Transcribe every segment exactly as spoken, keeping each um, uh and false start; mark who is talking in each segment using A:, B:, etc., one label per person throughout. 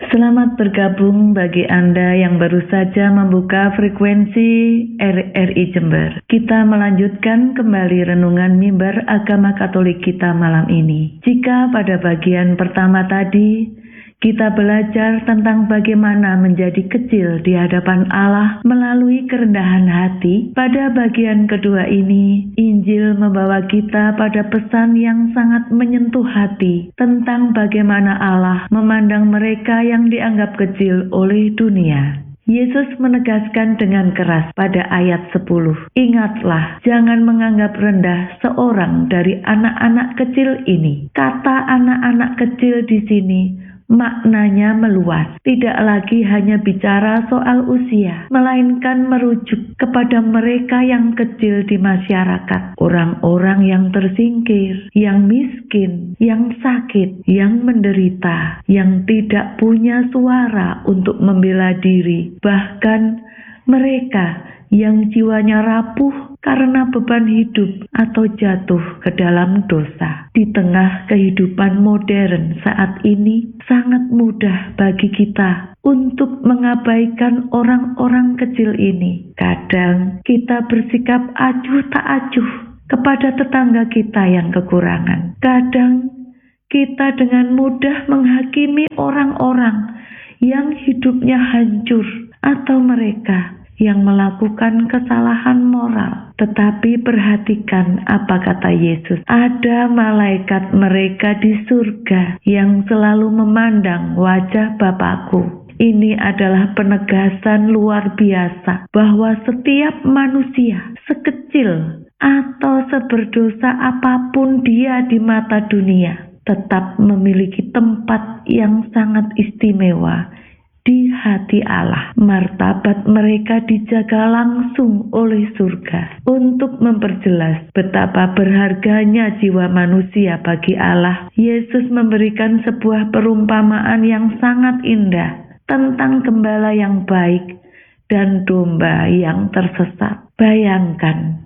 A: Selamat bergabung bagi Anda yang baru saja membuka frekuensi R R I Jember. Kita melanjutkan kembali renungan mimbar agama Katolik kita malam ini. Jika pada bagian pertama tadi kita belajar tentang bagaimana menjadi kecil di hadapan Allah melalui kerendahan hati, pada bagian kedua ini Injil membawa kita pada pesan yang sangat menyentuh hati tentang bagaimana Allah memandang mereka yang dianggap kecil oleh dunia. Yesus menegaskan dengan keras pada ayat sepuluh, "Ingatlah, jangan menganggap rendah seorang dari anak-anak kecil ini." Kata anak-anak kecil di sini maknanya meluas, tidak lagi hanya bicara soal usia, melainkan merujuk kepada mereka yang kecil di masyarakat, orang-orang yang tersingkir, yang miskin, yang sakit, yang menderita, yang tidak punya suara untuk membela diri, bahkan mereka yang jiwanya rapuh karena beban hidup atau jatuh ke dalam dosa. Di tengah kehidupan modern saat ini, sangat mudah bagi kita untuk mengabaikan orang-orang kecil ini. Kadang kita bersikap acuh tak acuh kepada tetangga kita yang kekurangan. Kadang kita dengan mudah menghakimi orang-orang yang hidupnya hancur atau mereka yang melakukan kesalahan moral. Tetapi perhatikan apa kata Yesus. Ada malaikat mereka di surga yang selalu memandang wajah Bapakku. Ini adalah penegasan luar biasa bahwa setiap manusia, sekecil atau seberdosa apapun dia di mata dunia, tetap memiliki tempat yang sangat istimewa di hati Allah. Martabat mereka dijaga langsung oleh surga. Untuk memperjelas betapa berharganya jiwa manusia bagi Allah, Yesus memberikan sebuah perumpamaan yang sangat indah tentang gembala yang baik dan domba yang tersesat. Bayangkan,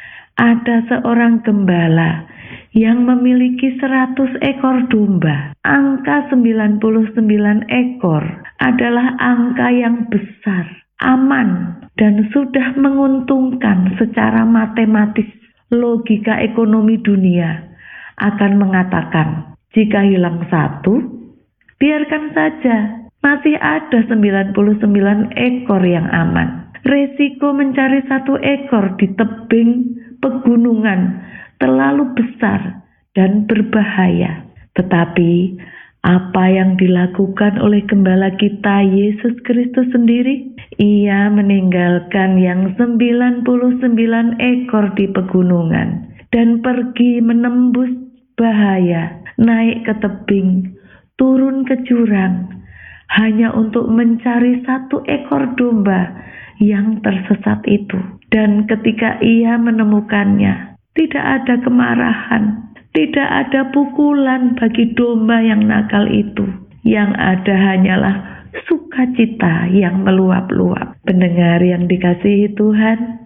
A: ada seorang gembala yang memiliki seratus ekor domba. Angka sembilan puluh sembilan ekor adalah angka yang besar, aman, dan sudah menguntungkan secara matematis. Logika ekonomi dunia akan mengatakan, jika hilang satu, biarkan saja, masih ada sembilan puluh sembilan ekor yang aman. Resiko mencari satu ekor di tebing pegunungan terlalu besar dan berbahaya. Tetapi apa yang dilakukan oleh gembala kita Yesus Kristus sendiri? Ia meninggalkan yang sembilan puluh sembilan ekor di pegunungan dan pergi menembus bahaya, naik ke tebing, turun ke jurang, hanya untuk mencari satu ekor domba yang tersesat itu. Dan ketika ia menemukannya, tidak ada kemarahan, tidak ada pukulan bagi domba yang nakal itu. Yang ada hanyalah sukacita yang meluap-luap. Pendengar yang dikasihi Tuhan,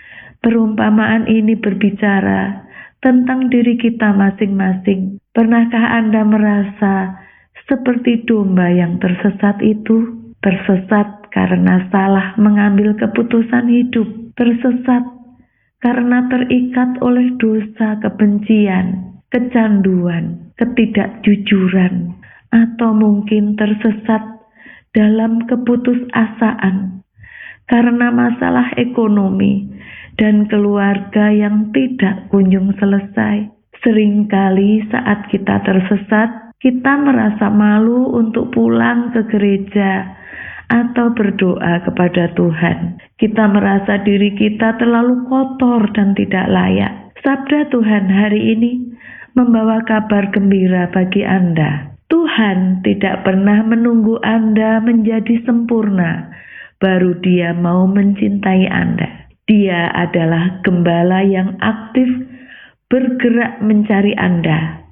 A: perumpamaan ini berbicara tentang diri kita masing-masing. Pernahkah Anda merasa seperti domba yang tersesat itu? Tersesat karena salah mengambil keputusan hidup. Tersesat karena terikat oleh dosa, kebencian, kecanduan, ketidakjujuran, atau mungkin tersesat dalam keputusasaan karena masalah ekonomi dan keluarga yang tidak kunjung selesai. Seringkali saat kita tersesat, kita merasa malu untuk pulang ke gereja atau berdoa kepada Tuhan. Kita merasa diri kita terlalu kotor dan tidak layak. Sabda Tuhan hari ini membawa kabar gembira bagi Anda. Tuhan tidak pernah menunggu Anda menjadi sempurna, baru Dia mau mencintai Anda. Dia adalah gembala yang aktif bergerak mencari Anda.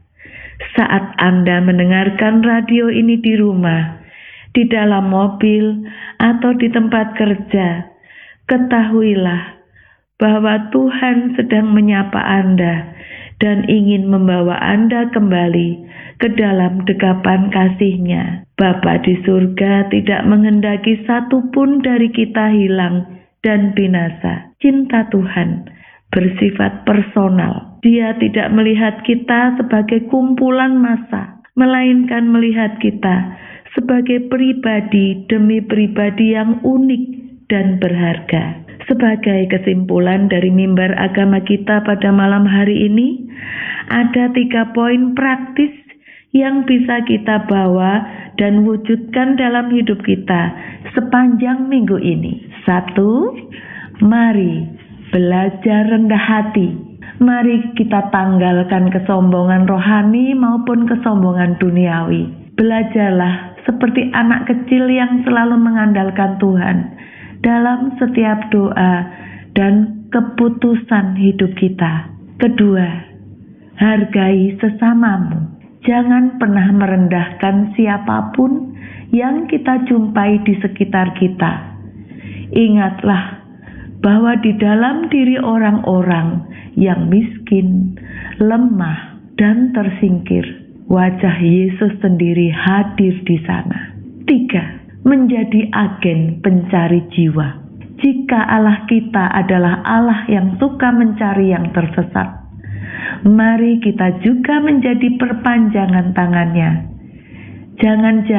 A: Saat Anda mendengarkan radio ini di rumah, di dalam mobil, atau di tempat kerja, ketahuilah bahwa Tuhan sedang menyapa Anda dan ingin membawa Anda kembali ke dalam dekapan kasih-Nya. Bapa di surga tidak menghendaki satupun dari kita hilang dan binasa. Cinta Tuhan bersifat personal. Dia tidak melihat kita sebagai kumpulan massa, melainkan melihat kita sebagai pribadi demi pribadi yang unik dan berharga. Sebagai kesimpulan dari mimbar agama kita pada malam hari ini, ada tiga poin praktis yang bisa kita bawa dan wujudkan dalam hidup kita sepanjang minggu ini. Satu, mari belajar rendah hati. Mari kita tanggalkan kesombongan rohani maupun kesombongan duniawi. Belajarlah seperti anak kecil yang selalu mengandalkan Tuhan dalam setiap doa dan keputusan hidup kita. Kedua, hargai sesamamu. Jangan pernah merendahkan siapapun yang kita jumpai di sekitar kita. Ingatlah bahwa di dalam diri orang-orang yang miskin, lemah, dan tersingkir, wajah Yesus sendiri hadir di sana. Tiga, menjadi agen pencari jiwa. Jika Allah kita adalah Allah yang suka mencari yang tersesat, mari kita juga menjadi perpanjangan tangannya. Jangan